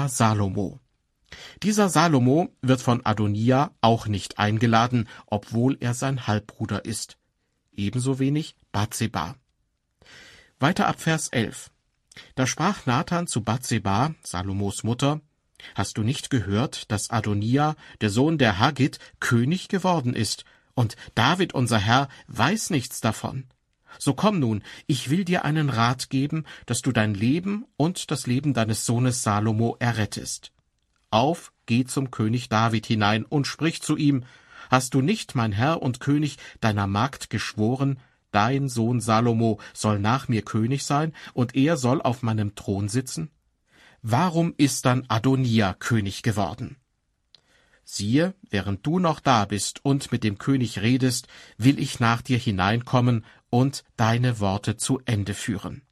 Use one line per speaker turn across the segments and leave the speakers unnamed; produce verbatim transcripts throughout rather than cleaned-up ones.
aber Salomo. Dieser Salomo wird von Adonia auch nicht eingeladen, obwohl er sein Halbbruder ist. Ebenso wenig Bathseba. Weiter ab Vers elf. Da sprach Nathan zu Bathseba, Salomos Mutter: Hast du nicht gehört, dass Adonia, der Sohn der Haggit, König geworden ist, und David, unser Herr, weiß nichts davon? So komm nun, ich will dir einen Rat geben, dass du dein Leben und das Leben deines Sohnes Salomo errettest. Auf, geh zum König David hinein und sprich zu ihm: Hast du nicht, mein Herr und König, deiner Magd geschworen, dein Sohn Salomo soll nach mir König sein, und er soll auf meinem Thron sitzen? Warum ist dann Adonia König geworden? Siehe, während du noch da bist und mit dem König redest, will ich nach dir hineinkommen und deine Worte zu Ende führen.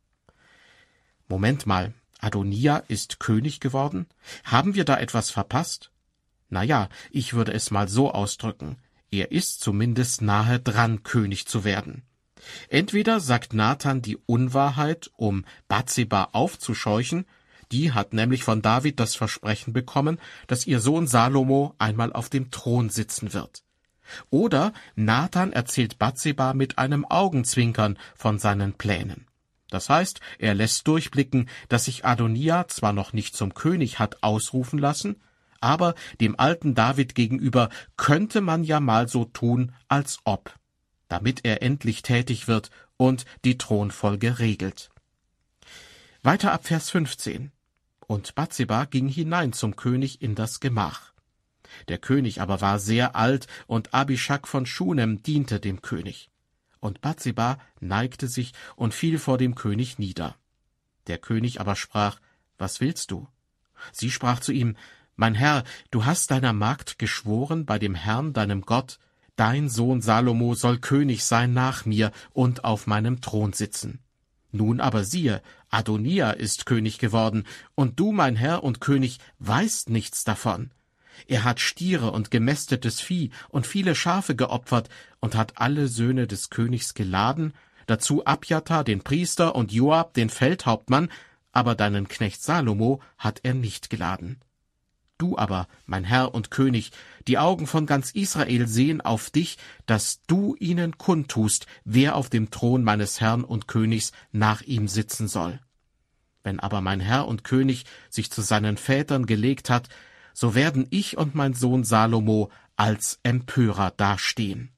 Moment mal, Adonia ist König geworden? Haben wir da etwas verpasst? Na ja, ich würde es mal so ausdrücken: Er ist zumindest nahe dran, König zu werden. Entweder sagt Nathan die Unwahrheit, um Bathseba aufzuscheuchen, die hat nämlich von David das Versprechen bekommen, dass ihr Sohn Salomo einmal auf dem Thron sitzen wird. Oder Nathan erzählt Bathseba mit einem Augenzwinkern von seinen Plänen. Das heißt, er lässt durchblicken, dass sich Adonia zwar noch nicht zum König hat ausrufen lassen, aber dem alten David gegenüber könnte man ja mal so tun, als ob, damit er endlich tätig wird und die Thronfolge regelt. Weiter ab Vers fünfzehn. Und Bathseba ging hinein zum König in das Gemach. Der König aber war sehr alt, und Abishag von Schunem diente dem König. Und Bathseba neigte sich und fiel vor dem König nieder. Der König aber sprach: Was willst du? Sie sprach zu ihm: Mein Herr, du hast deiner Magd geschworen bei dem Herrn, deinem Gott, dein Sohn Salomo soll König sein nach mir und auf meinem Thron sitzen. Nun aber siehe, Adonia ist König geworden, und du, mein Herr und König, weißt nichts davon. Er hat Stiere und gemästetes Vieh und viele Schafe geopfert und hat alle Söhne des Königs geladen, dazu Abjatar, den Priester, und Joab, den Feldhauptmann, aber deinen Knecht Salomo hat er nicht geladen. Du aber, mein Herr und König, die Augen von ganz Israel sehen auf dich, dass du ihnen kundtust, wer auf dem Thron meines Herrn und Königs nach ihm sitzen soll. Wenn aber mein Herr und König sich zu seinen Vätern gelegt hat, so werden ich und mein Sohn Salomo als Empörer dastehen.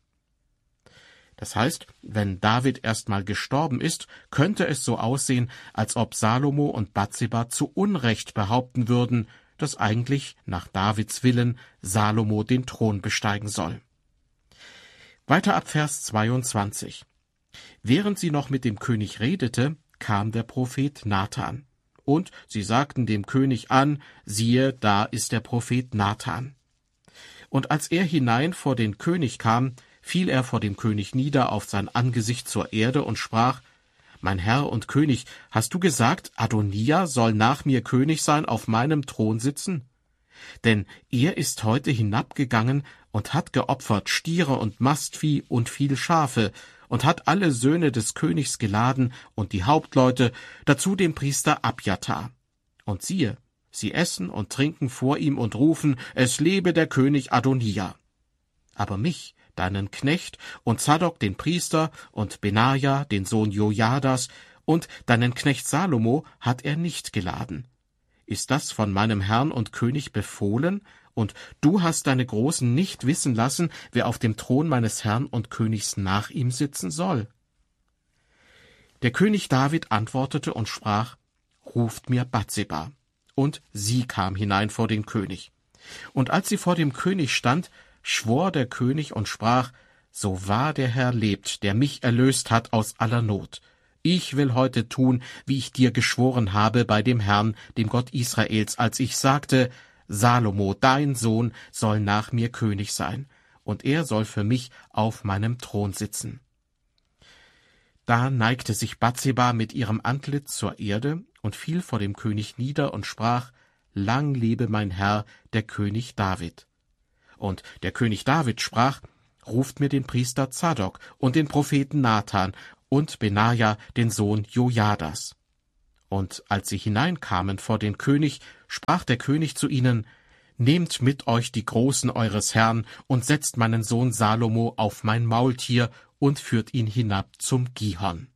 Das heißt, wenn David erstmal gestorben ist, könnte es so aussehen, als ob Salomo und Bathseba zu Unrecht behaupten würden, dass eigentlich nach Davids Willen Salomo den Thron besteigen soll. Weiter ab Vers zweiundzwanzig. Während sie noch mit dem König redete, kam der Prophet Nathan. Und sie sagten dem König an: Siehe, da ist der Prophet Nathan. Und als er hinein vor den König kam, fiel er vor dem König nieder auf sein Angesicht zur Erde und sprach: Mein Herr und König, hast du gesagt, Adonia soll nach mir König sein, auf meinem Thron sitzen? Denn er ist heute hinabgegangen und hat geopfert Stiere und Mastvieh und viel Schafe und hat alle Söhne des Königs geladen und die Hauptleute, dazu den Priester Abjatar. Und siehe, sie essen und trinken vor ihm und rufen: Es lebe der König Adonia. Aber mich, deinen Knecht, und Zadok den Priester, und Benaja, den Sohn Jojadas, und deinen Knecht Salomo hat er nicht geladen. Ist das von meinem Herrn und König befohlen? Und du hast deine Großen nicht wissen lassen, wer auf dem Thron meines Herrn und Königs nach ihm sitzen soll? Der König David antwortete und sprach: Ruft mir Bathseba. Und sie kam hinein vor den König. Und als sie vor dem König stand, schwor der König und sprach: So wahr der Herr lebt, der mich erlöst hat aus aller Not. Ich will heute tun, wie ich dir geschworen habe bei dem Herrn, dem Gott Israels, als ich sagte: Salomo, dein Sohn, soll nach mir König sein, und er soll für mich auf meinem Thron sitzen. Da neigte sich Bathseba mit ihrem Antlitz zur Erde und fiel vor dem König nieder und sprach: Lang lebe mein Herr, der König David. Und der König David sprach: Ruft mir den Priester Zadok und den Propheten Nathan und Benaja, den Sohn Jojadas. Und als sie hineinkamen vor den König, sprach der König zu ihnen: Nehmt mit euch die Großen eures Herrn und setzt meinen Sohn Salomo auf mein Maultier und führt ihn hinab zum Gihon.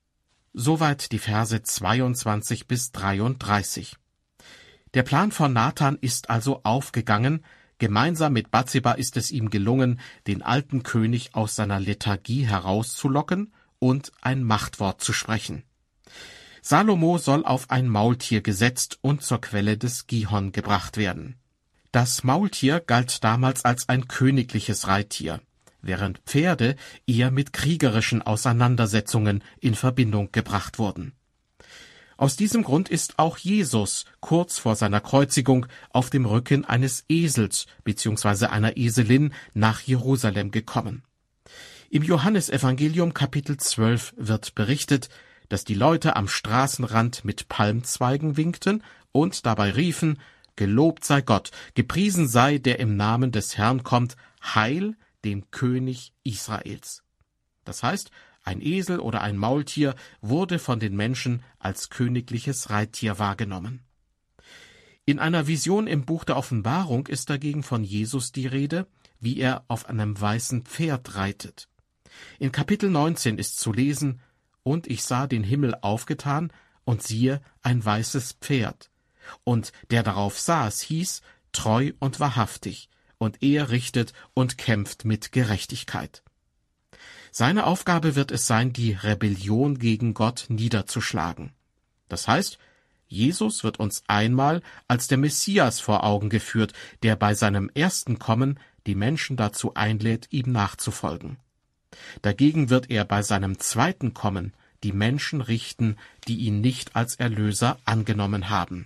Soweit die Verse zweiundzwanzig bis dreiunddreißig. Der Plan von Nathan ist also aufgegangen. Gemeinsam mit Bathseba ist es ihm gelungen, den alten König aus seiner Lethargie herauszulocken und ein Machtwort zu sprechen. Salomo soll auf ein Maultier gesetzt und zur Quelle des Gihon gebracht werden. Das Maultier galt damals als ein königliches Reittier, während Pferde eher mit kriegerischen Auseinandersetzungen in Verbindung gebracht wurden. Aus diesem Grund ist auch Jesus kurz vor seiner Kreuzigung auf dem Rücken eines Esels bzw. einer Eselin nach Jerusalem gekommen. Im Johannesevangelium Kapitel zwölf wird berichtet, dass die Leute am Straßenrand mit Palmzweigen winkten und dabei riefen: Gelobt sei Gott, gepriesen sei, der im Namen des Herrn kommt, Heil dem König Israels. Das heißt, ein Esel oder ein Maultier wurde von den Menschen als königliches Reittier wahrgenommen. In einer Vision im Buch der Offenbarung ist dagegen von Jesus die Rede, wie er auf einem weißen Pferd reitet. In Kapitel neunzehn ist zu lesen: Und ich sah den Himmel aufgetan, und siehe, ein weißes Pferd. Und der darauf saß, hieß Treu und wahrhaftig, und er richtet und kämpft mit Gerechtigkeit. Seine Aufgabe wird es sein, die Rebellion gegen Gott niederzuschlagen. Das heißt, Jesus wird uns einmal als der Messias vor Augen geführt, der bei seinem ersten Kommen die Menschen dazu einlädt, ihm nachzufolgen. Dagegen wird er bei seinem zweiten Kommen die Menschen richten, die ihn nicht als Erlöser angenommen haben.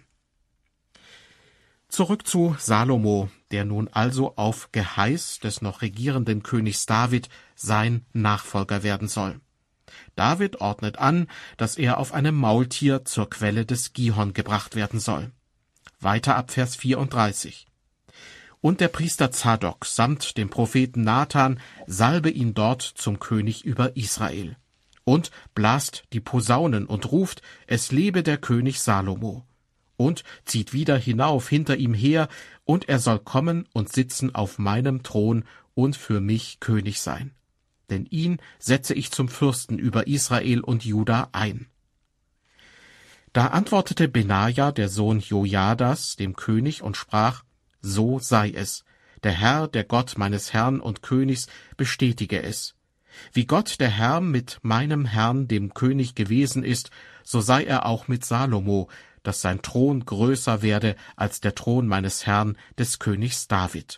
Zurück zu Salomo, der nun also auf Geheiß des noch regierenden Königs David sein Nachfolger werden soll. David ordnet an, dass er auf einem Maultier zur Quelle des Gihon gebracht werden soll. Weiter ab Vers vierunddreißig. Und der Priester Zadok samt dem Propheten Nathan salbe ihn dort zum König über Israel. Und blast die Posaunen und ruft: Es lebe der König Salomo. Und zieht wieder hinauf hinter ihm her, und er soll kommen und sitzen auf meinem Thron und für mich König sein. Denn ihn setze ich zum Fürsten über Israel und Juda ein. Da antwortete Benaja, der Sohn Jojadas, dem König und sprach: So sei es. Der Herr, der Gott meines Herrn und Königs, bestätige es. Wie Gott der Herr mit meinem Herrn, dem König, gewesen ist, so sei er auch mit Salomo, dass sein Thron größer werde als der Thron meines Herrn, des Königs David.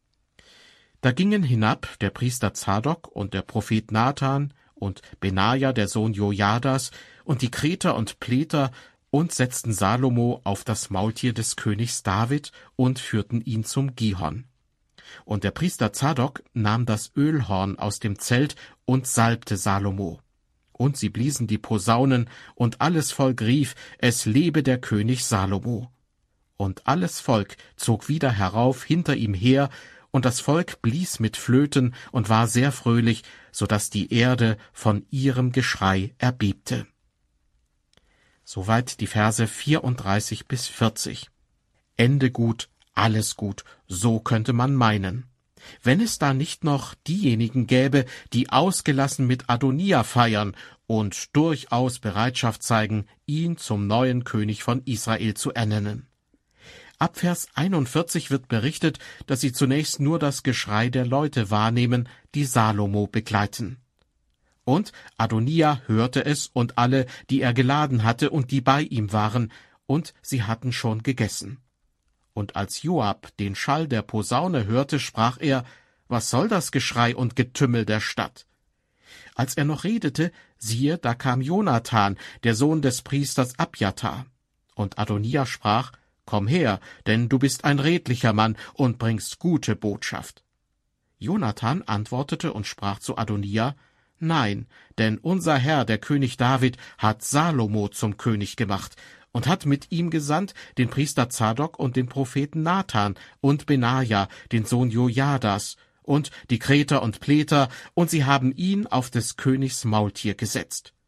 Da gingen hinab der Priester Zadok und der Prophet Nathan und Benaja, der Sohn Jojadas, und die Kreter und Pleter und setzten Salomo auf das Maultier des Königs David und führten ihn zum Gihon. Und der Priester Zadok nahm das Ölhorn aus dem Zelt und salbte Salomo. Und sie bliesen die Posaunen, und alles Volk rief: Es lebe der König Salomo. Und alles Volk zog wieder herauf hinter ihm her, und das Volk blies mit Flöten und war sehr fröhlich, so daß die Erde von ihrem Geschrei erbebte. Soweit die Verse vierunddreißig bis vierzig. Ende gut, alles gut, so könnte man meinen. Wenn es da nicht noch diejenigen gäbe, die ausgelassen mit Adonia feiern und durchaus Bereitschaft zeigen, ihn zum neuen König von Israel zu ernennen. Ab Vers einundvierzig wird berichtet, dass sie zunächst nur das Geschrei der Leute wahrnehmen, die Salomo begleiten. Und Adonia hörte es und alle, die er geladen hatte und die bei ihm waren, und sie hatten schon gegessen. Und als Joab den Schall der Posaune hörte, sprach er: Was soll das Geschrei und Getümmel der Stadt? Als er noch redete, siehe, da kam Jonathan, der Sohn des Priesters Abjatar. Und Adonia sprach: Komm her, denn du bist ein redlicher Mann und bringst gute Botschaft. Jonathan antwortete und sprach zu Adonia: Nein, denn unser Herr, der König David, hat Salomo zum König gemacht und hat mit ihm gesandt den Priester Zadok und den Propheten Nathan und Benaja, den Sohn Jojadas, und die Kreter und Pleter, und sie haben ihn auf des Königs Maultier gesetzt.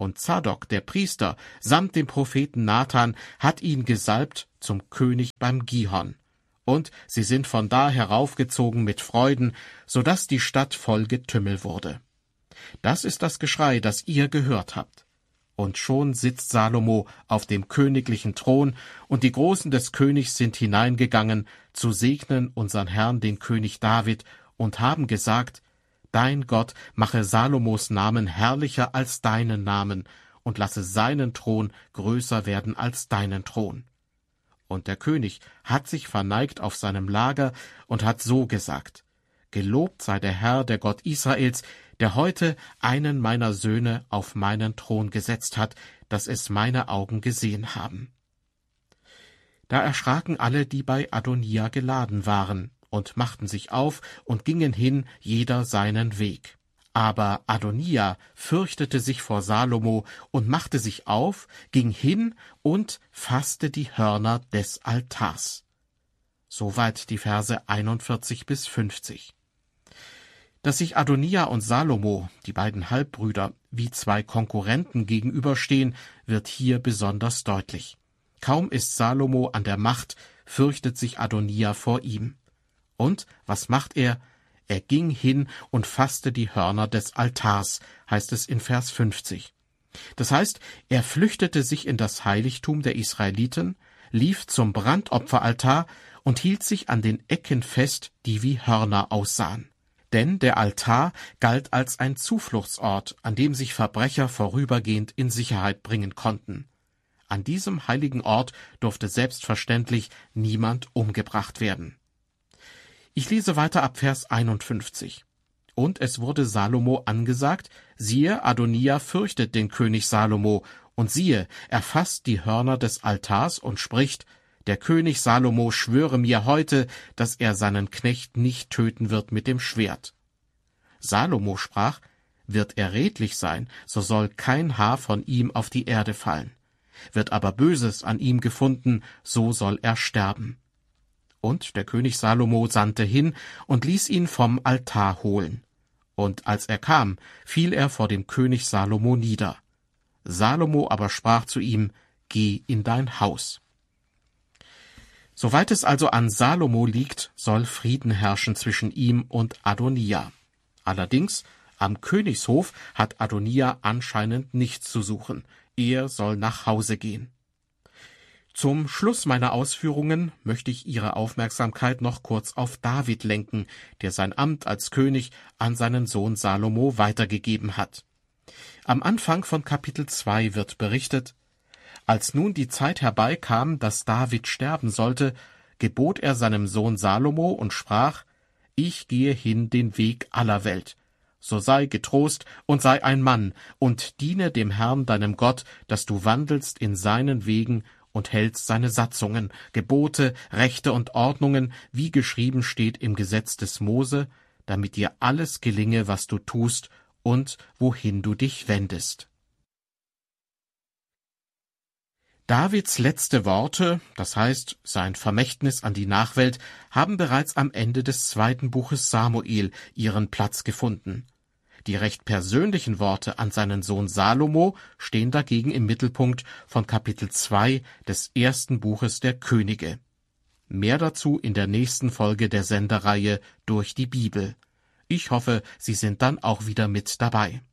Und Zadok, der Priester, samt dem Propheten Nathan, hat ihn gesalbt zum König beim Gihon. Und sie sind von da heraufgezogen mit Freuden, so daß die Stadt voll Getümmel wurde. Das ist das Geschrei, das ihr gehört habt. Und schon sitzt Salomo auf dem königlichen Thron, und die Großen des Königs sind hineingegangen, zu segnen unseren Herrn, den König David, und haben gesagt: Dein Gott mache Salomos Namen herrlicher als deinen Namen und lasse seinen Thron größer werden als deinen Thron. Und der König hat sich verneigt auf seinem Lager und hat so gesagt: Gelobt sei der Herr, der Gott Israels, der heute einen meiner Söhne auf meinen Thron gesetzt hat, dass es meine Augen gesehen haben. Da erschraken alle, die bei Adonia geladen waren, und machten sich auf und gingen hin, jeder seinen Weg. Aber Adonia fürchtete sich vor Salomo und machte sich auf, ging hin und fasste die Hörner des Altars. Soweit die Verse einundvierzig bis fünfzig. Dass sich Adonia und Salomo, die beiden Halbbrüder, wie zwei Konkurrenten gegenüberstehen, wird hier besonders deutlich. Kaum ist Salomo an der Macht, fürchtet sich Adonia vor ihm. Und was macht er? Er ging hin und fasste die Hörner des Altars, heißt es in Vers fünfzig. Das heißt, er flüchtete sich in das Heiligtum der Israeliten, lief zum Brandopferaltar und hielt sich an den Ecken fest, die wie Hörner aussahen. Denn der Altar galt als ein Zufluchtsort, an dem sich Verbrecher vorübergehend in Sicherheit bringen konnten. An diesem heiligen Ort durfte selbstverständlich niemand umgebracht werden. Ich lese weiter ab Vers einundfünfzig. Und es wurde Salomo angesagt, siehe, Adonia fürchtet den König Salomo, und siehe, er fasst die Hörner des Altars und spricht: Der König Salomo schwöre mir heute, dass er seinen Knecht nicht töten wird mit dem Schwert. Salomo sprach: Wird er redlich sein, so soll kein Haar von ihm auf die Erde fallen. Wird aber Böses an ihm gefunden, so soll er sterben. Und der König Salomo sandte hin und ließ ihn vom Altar holen. Und als er kam, fiel er vor dem König Salomo nieder. Salomo aber sprach zu ihm: Geh in dein Haus. Soweit es also an Salomo liegt, soll Frieden herrschen zwischen ihm und Adonia. Allerdings, am Königshof hat Adonia anscheinend nichts zu suchen. Er soll nach Hause gehen. Zum Schluss meiner Ausführungen möchte ich Ihre Aufmerksamkeit noch kurz auf David lenken, der sein Amt als König an seinen Sohn Salomo weitergegeben hat. Am Anfang von Kapitel zwei wird berichtet: Als nun die Zeit herbeikam, dass David sterben sollte, gebot er seinem Sohn Salomo und sprach: Ich gehe hin den Weg aller Welt. So sei getrost und sei ein Mann und diene dem Herrn deinem Gott, dass du wandelst in seinen Wegen und hältst seine Satzungen, Gebote, Rechte und Ordnungen, wie geschrieben steht im Gesetz des Mose, damit dir alles gelinge, was du tust und wohin du dich wendest. Davids letzte Worte, das heißt sein Vermächtnis an die Nachwelt, haben bereits am Ende des zweiten Buches Samuel ihren Platz gefunden. Die recht persönlichen Worte an seinen Sohn Salomo stehen dagegen im Mittelpunkt von Kapitel zwei des ersten Buches der Könige. Mehr dazu in der nächsten Folge der Sendereihe Durch die Bibel. Ich hoffe, Sie sind dann auch wieder mit dabei.